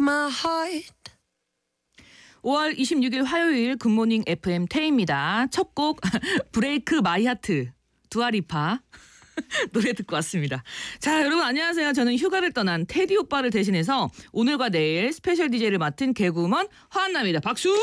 my heart. 5월 26일 화요일 굿모닝 FM 태희입니다. 첫 곡 브레이크 마이 하트 두아리파 노래 듣고 왔습니다. 자, 여러분 안녕하세요. 저는 휴가를 떠난 테디 오빠를 대신해서 오늘과 내일 스페셜 DJ를 맡은 개그우먼 화한나입니다. 박수!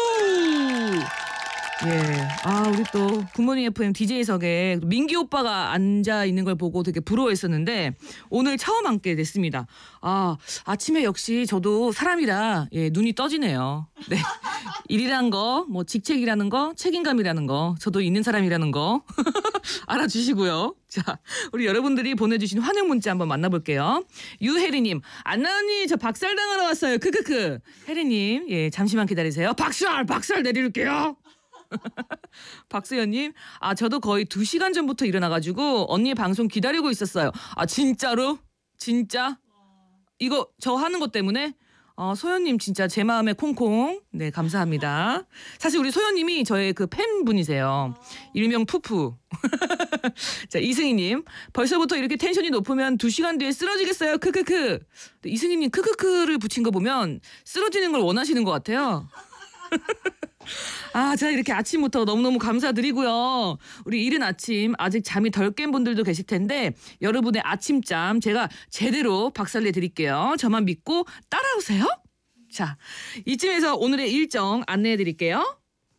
예, 우리 또 굿모닝 FM DJ석에 민기 오빠가 앉아 있는 걸 보고 되게 부러워했었는데 오늘 처음 앉게 됐습니다. 아침에 역시 저도 사람이라 눈이 떠지네요. 네, 일이란 거, 뭐 직책이라는 거, 책임감이라는 거, 저도 있는 사람이라는 거 알아주시고요. 자, 우리 여러분들이 보내주신 환영 문자 한번 만나볼게요. 유혜리님, 안나 언니 저 박살 당하러 왔어요. 크크크. 혜리님, 잠시만 기다리세요. 박살 내릴게요. 박수연님, 저도 거의 2시간 전부터 일어나가지고 언니 방송 기다리고 있었어요. 진짜로? 진짜? 이거 저 하는 것 때문에? 소연님 진짜 제 마음에 콩콩. 네, 감사합니다. 사실 우리 소연님이 저의 그 팬분이세요. 일명 푸푸. 자, 이승희님, 벌써부터 이렇게 텐션이 높으면 2시간 뒤에 쓰러지겠어요. 크크크. 이승희님 크크크를 붙인 거 보면 쓰러지는 걸 원하시는 것 같아요. 제가 이렇게 아침부터 너무너무 감사드리고요. 우리 이른 아침 아직 잠이 덜 깬 분들도 계실 텐데 여러분의 아침잠 제가 제대로 박살내 드릴게요. 저만 믿고 따라오세요. 자, 이쯤에서 오늘의 일정 안내해 드릴게요.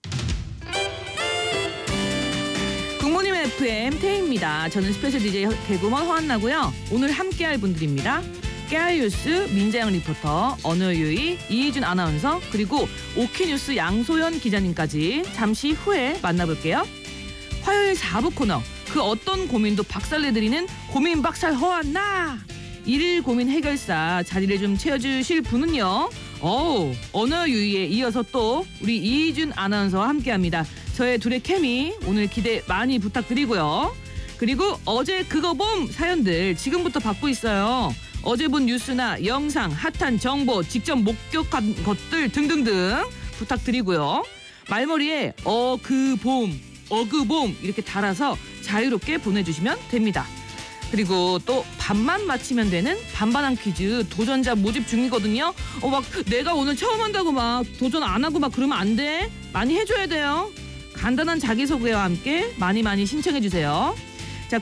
굿모닝 FM 태희입니다. 저는 스페셜 DJ 개그우먼 화한나고요. 오늘 함께할 분들입니다. 깨알뉴스 민자영 리포터, 언어유희 이희준 아나운서, 그리고 오키뉴스 양소연 기자님까지 잠시 후에 만나볼게요. 화요일 4부 코너, 그 어떤 고민도 박살내드리는 고민 박살 허한나. 일일 고민 해결사 자리를 좀 채워주실 분은요, 언어유희에 이어서 또 우리 이희준 아나운서와 함께합니다. 저의 둘의 케미 오늘 기대 많이 부탁드리고요. 그리고 어제 그거 봄 사연들 지금부터 받고 있어요. 어제 본 뉴스나 영상, 핫한 정보, 직접 목격한 것들 등등등 부탁드리고요. 말머리에 어그봄 이렇게 달아서 자유롭게 보내주시면 됩니다. 그리고 또 반만 맞히면 되는 반반한 퀴즈 도전자 모집 중이거든요. 막 내가 오늘 처음 한다고 막 도전 안 하고 막 그러면 안 돼. 많이 해줘야 돼요. 간단한 자기소개와 함께 많이 신청해주세요. 자,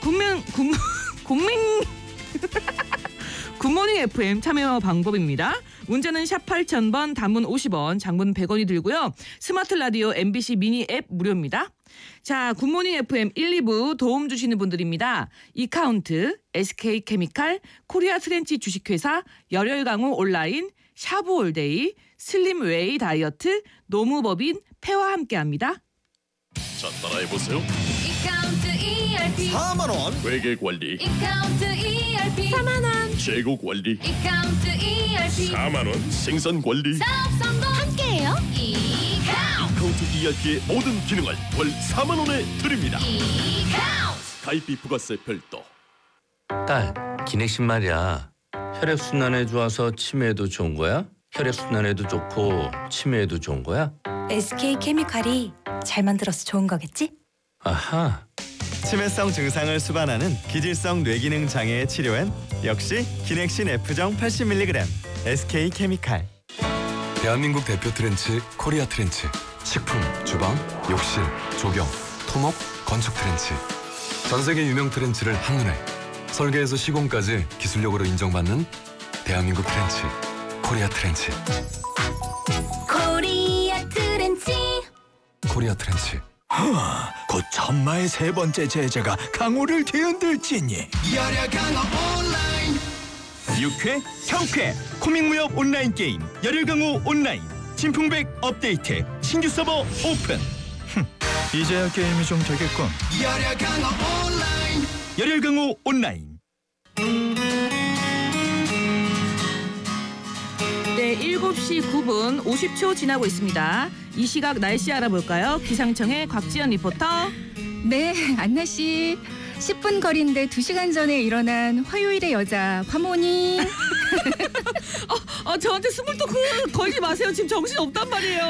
굿모닝 FM 참여 방법입니다. 문자는 샵 8000번, 단문 50원, 장문 100원이 들고요. 스마트 라디오 MBC 미니 앱 무료입니다. 자, 굿모닝 FM 1, 2부 도움 주시는 분들입니다. 이카운트, SK케미칼, 코리아 트렌치 주식회사, 열혈강호 온라인, 샤브올데이, 슬림웨이 다이어트, 노무법인 폐와 함께합니다. 자, 따라해보세요. 이카운트 ERP 4만원 회계관리, 이카운트 ERP 4만원. 재고관리, 이카운트 ERP 4만원 생산관리. 사업성도 함께해요. 이카운트 ERP의 모든 기능을 월 4만원에 드립니다. 이카운트 가입비 부가세 별도. 딸, 기내식 말이야. 혈액순환에 좋아서 치매에도 좋은 거야? 혈액순환에도 좋고 치매에도 좋은 거야? SK케미칼이 잘 만들어서 좋은 거겠지? 아하. 치매성 증상을 수반하는 기질성 뇌기능 장애의 치료엔 역시 기넥신 F정 80mg SK케미칼. 대한민국 대표 트렌치 코리아 트렌치. 식품, 주방, 욕실, 조경, 토목, 건축 트렌치. 전 세계 유명 트렌치를 한눈에 설계에서 시공까지 기술력으로 인정받는 대한민국 트렌치 코리아 트렌치. 코리아 트렌치. 코리아 트렌치. 곧 천마의 3번째 제자가 강호를 뒤흔들지니. 열혈강호 온라인. 유쾌, 경쾌, 코믹 무협 온라인 게임 열혈강호 온라인 진풍백 업데이트 신규 서버 오픈. 이제야 게임이 좀 되겠군. 열혈강호 온라인. 열혈강호 온라인. 네, 7시 9분 50초 지나고 있습니다. 이 시각 날씨 알아볼까요? 기상청의 곽지연 리포터. 네, 안나 씨. 10분 거리인데 2시간 전에 일어난 화요일의 여자 화모니. 저한테 스몰 토크 걸지 마세요. 지금 정신 없단 말이에요.